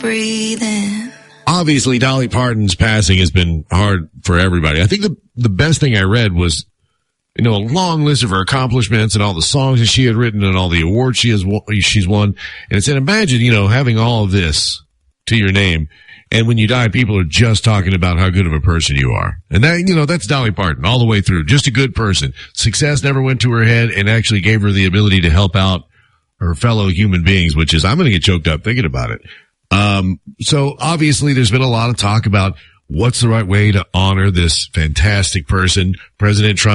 breathing. Obviously, Dolly Parton's passing has been hard for everybody. I think the best thing I read was, a long list of her accomplishments and all the songs that she had written and all the awards she's won. And it said, imagine, having all of this to your name. And when you die, people are just talking about how good of a person you are. And that, that's Dolly Parton all the way through. Just a good person. Success never went to her head and actually gave her the ability to help out her fellow human beings, which is, I'm going to get choked up thinking about it. So obviously there's been a lot of talk about what's the right way to honor this fantastic person. President Trump